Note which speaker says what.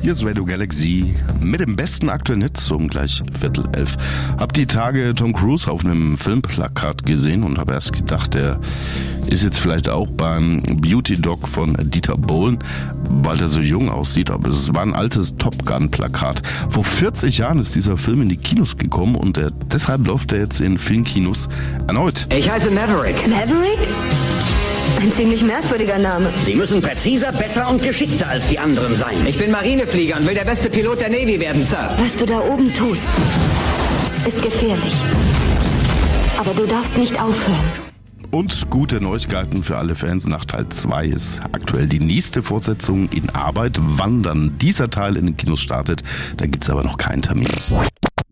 Speaker 1: Hier ist Radio Galaxy mit dem besten aktuellen Hits um gleich 10:15. Hab die Tage Tom Cruise auf einem Filmplakat gesehen und habe erst gedacht, der ist jetzt vielleicht auch beim Beauty Dog von Dieter Bohlen, weil er so jung aussieht. Aber es war ein altes Top Gun Plakat. Vor 40 Jahren ist dieser Film in die Kinos gekommen und deshalb läuft er jetzt in vielen Kinos erneut.
Speaker 2: Ich heiße Maverick.
Speaker 3: Maverick? Ein ziemlich merkwürdiger Name.
Speaker 2: Sie müssen präziser, besser und geschickter als die anderen sein. Ich bin Marineflieger und will der beste Pilot der Navy werden, Sir.
Speaker 3: Was du da oben tust, ist gefährlich. Aber du darfst nicht aufhören.
Speaker 1: Und gute Neuigkeiten für alle Fans. Nach Teil 2 ist aktuell die nächste Fortsetzung in Arbeit. Wann dann dieser Teil in den Kinos startet, da gibt's aber noch keinen Termin.